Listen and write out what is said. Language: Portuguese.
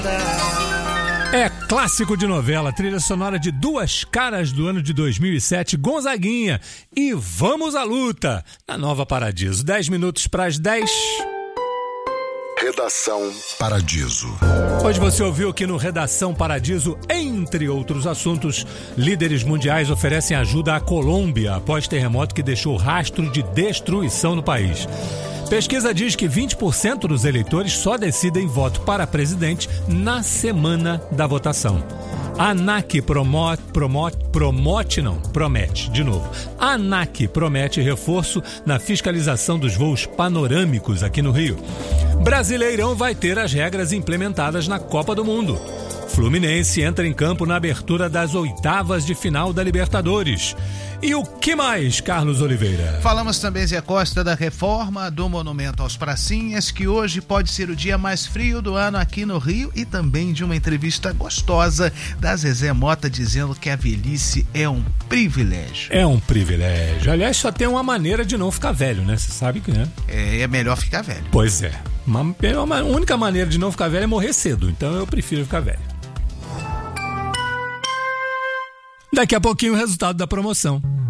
É clássico de novela, trilha sonora de Duas Caras do ano de 2007, Gonzaguinha. E vamos à luta na Nova Paradiso. 10 minutos para as 10. Redação Paradiso. Hoje você ouviu aqui no Redação Paradiso, entre outros assuntos, líderes mundiais oferecem ajuda à Colômbia após terremoto que deixou rastro de destruição no país. Pesquisa diz que 20% dos eleitores só decidem voto para presidente na semana da votação. A ANAC A ANAC promete reforço na fiscalização dos voos panorâmicos aqui no Rio. Brasileirão vai ter as regras implementadas na Copa do Mundo. Fluminense entra em campo na abertura das oitavas de final da Libertadores. E o que mais, Carlos Oliveira? Falamos também, Zé Costa, da reforma do Monumento aos Pracinhas, que hoje pode ser o dia mais frio do ano aqui no Rio, e também de uma entrevista gostosa da Zezé Mota dizendo que a velhice é um privilégio. É um privilégio. Aliás, só tem uma maneira de não ficar velho, né? Você sabe que, né? É melhor ficar velho. Pois é. A única maneira de não ficar velho é morrer cedo, então eu prefiro ficar velho. Daqui a pouquinho o resultado da promoção.